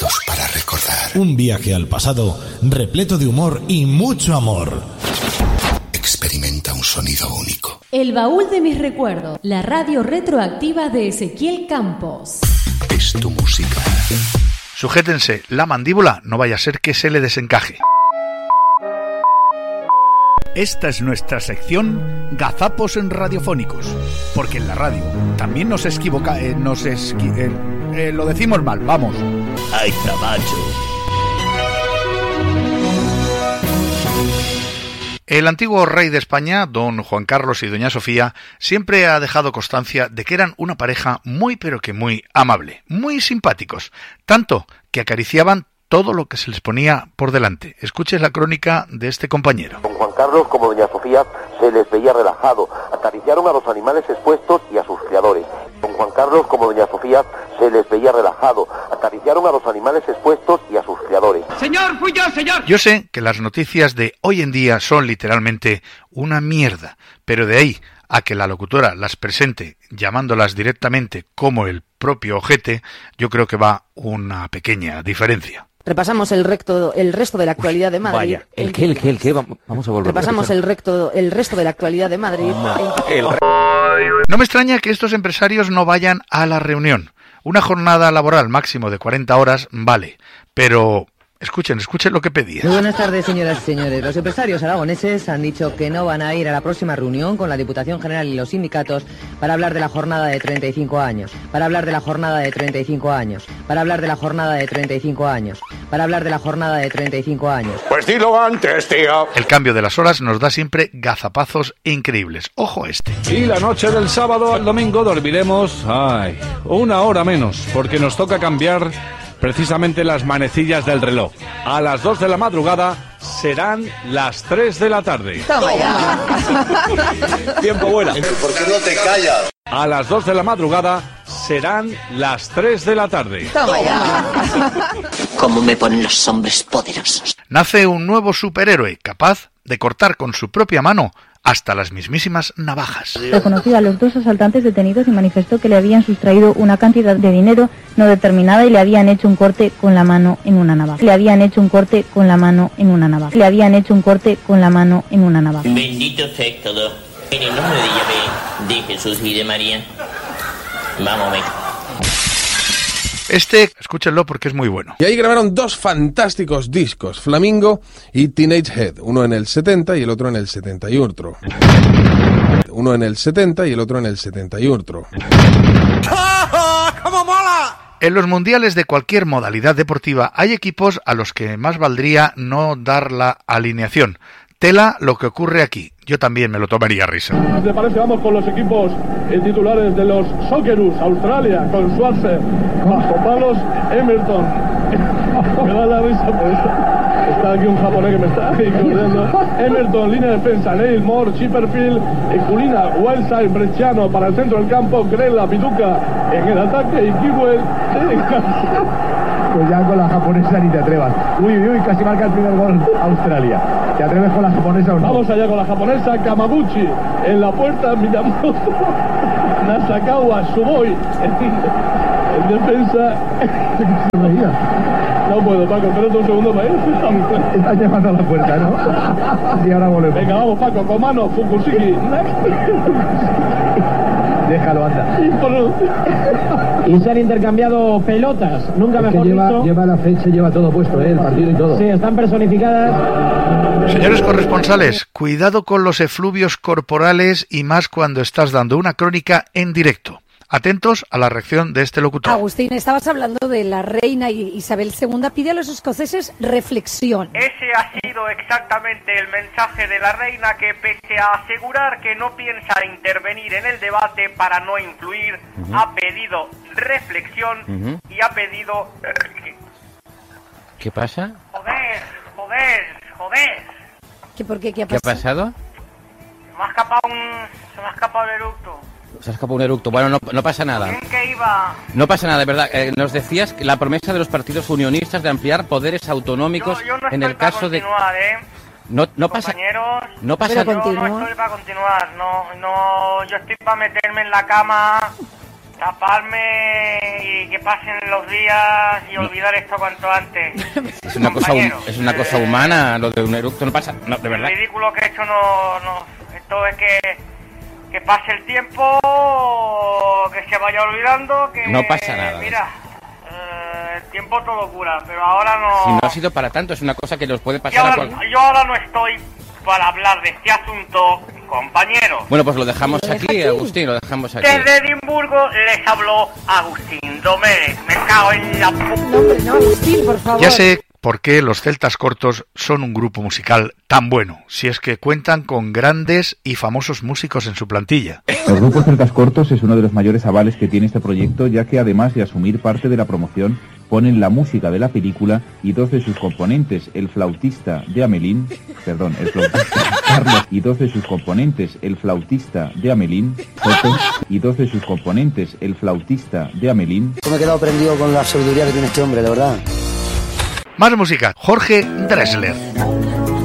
Momentos para recordar. Un viaje al pasado repleto de humor y mucho amor. Experimenta un sonido único. El baúl de mis recuerdos. La radio retroactiva de Ezequiel Campos. Es tu música. Sujétense la mandíbula, no vaya a ser que se le desencaje. Esta es nuestra sección Gazapos en Radiofónicos, porque en la radio también nos equivoca, lo decimos mal, vamos. ¡Ay, Camacho! El antiguo rey de España, don Juan Carlos y doña Sofía, siempre ha dejado constancia de que eran una pareja muy pero que muy amable, muy simpáticos, tanto que acariciaban todo lo que se les ponía por delante. Escuche la crónica de este compañero. Don Juan Carlos como doña Sofía se les veía relajado, acariciaron a los animales expuestos y a sus criadores. Don Juan Carlos como doña Sofía se les veía relajado, acariciaron a los animales expuestos y a sus criadores. ¡Señor, fui yo, señor! Yo sé que las noticias de hoy en día son literalmente una mierda, pero de ahí a que la locutora las presente llamándolas directamente como el propio ojete, yo creo que va una pequeña diferencia. Repasamos el resto de la actualidad de Madrid. Vaya, ¿el qué? Vamos a volver. Repasamos el resto de la actualidad de Madrid. No me extraña que estos empresarios no vayan a la reunión. Una jornada laboral máximo de 40 horas vale, pero escuchen lo que pedía. Muy buenas tardes, señoras y señores. Los empresarios aragoneses han dicho que no van a ir a la próxima reunión con la Diputación General y los sindicatos para hablar de la jornada de 35 años, para hablar de la jornada de 35 años, para hablar de la jornada de 35 años, para hablar de la jornada de 35 años. Pues dilo antes, tío. El cambio de las horas nos da siempre gazapazos increíbles. Ojo este. Y la noche del sábado al domingo dormiremos, una hora menos, porque nos toca cambiar precisamente las manecillas del reloj. A las 2 de la madrugada serán las 3 de la tarde. Toma ya. Tiempo buena. ¿Por qué no te callas? A las 2 de la madrugada serán las 3 de la tarde. Toma ya. ¿Cómo me ponen los hombres poderosos? Nace un nuevo superhéroe capaz de cortar con su propia mano hasta las mismísimas navajas. Reconoció a los dos asaltantes detenidos y manifestó que le habían sustraído una cantidad de dinero no determinada y le habían hecho un corte con la mano en una navaja. Bendito sea todo. En el nombre de Jesús y de María. Vamos, venga. Escúchenlo porque es muy bueno. Y ahí grabaron dos fantásticos discos, Flamingo y Teenage Head, uno en el 70 y el otro en el 71. Uno en el 70 y el otro en el 71. ¡Cómo mola! En los mundiales de cualquier modalidad deportiva hay equipos a los que más valdría no dar la alineación. Tela lo que ocurre aquí. Yo también me lo tomaría a risa. ¿Te parece? Vamos con los equipos titulares de los Socceroos, Australia, con Schwarzer, bajo palos, Emerton. Me da la risa por eso. Está aquí un japonés que me está corriendo. Emerton, línea de defensa, Neil Moore, Chipperfield, Culina, Wildside, Bresciano para el centro del campo, Grella, Pituca en el ataque y Kiwell. Pues ya con la japonesa ni te atrevas. Uy, casi marca el primer gol Australia. ¿Te atreves con la japonesa o no? Vamos allá con la japonesa, Kamaguchi en la puerta, Miyamoto, Nasakawa, Suboi en defensa. No puedo, Paco, espérate un segundo para ir. Estás llamando a la puerta, ¿no? Y ahora volvemos. Venga, vamos, Paco, Komano, Fukushiki. Déjalo, anda. Y se han intercambiado pelotas, nunca mejor visto. Lleva la fecha, lleva todo puesto, el partido y todo. Sí, están personificadas. Señores corresponsales, cuidado con los efluvios corporales y más cuando estás dando una crónica en directo. Atentos a la reacción de este locutor. Agustín, estabas hablando de la reina Isabel II. Pide a los escoceses reflexión. Ese ha sido exactamente el mensaje de la reina, que pese a asegurar que no piensa intervenir en el debate para no influir, ha pedido reflexión y ha pedido... ¿Qué pasa? Joder. ¿Qué ha pasado? Se me ha escapado el eructo. Se ha escapado un eructo. Bueno, no pasa nada. Bien que iba. No pasa nada, de verdad. Nos decías que la promesa de los partidos unionistas de ampliar poderes autonómicos yo no en el caso de... No pasa. No pasa. No estoy para continuar. No. Yo estoy para meterme en la cama taparme y que pasen los días y olvidar esto cuanto antes. Es una cosa humana, lo de un eructo no pasa, no, de verdad. El ridículo que he hecho no, esto es que pase el tiempo, que se vaya olvidando, que... No pasa nada. Mira, el tiempo todo cura, pero ahora no... Si no ha sido para tanto, es una cosa que nos puede pasar yo ahora no estoy para hablar de este asunto, compañeros. Bueno, pues lo dejamos aquí, Agustín, lo dejamos aquí. Desde Edimburgo les habló Agustín Domérez. Me cago en la No, Agustín, por favor. Ya sé por qué los Celtas Cortos son un grupo musical tan bueno, si es que cuentan con grandes y famosos músicos en su plantilla. El grupo Celtas Cortos es uno de los mayores avales que tiene este proyecto, ya que además de asumir parte de la promoción, ponen la música de la película y dos de sus componentes, el flautista Carlos y dos de sus componentes, el flautista de Amelín, Soto, y dos de sus componentes, el flautista de Amelín. Me he quedado prendido con la sabiduría que tiene este hombre, de verdad. Más música, Jorge Drexler.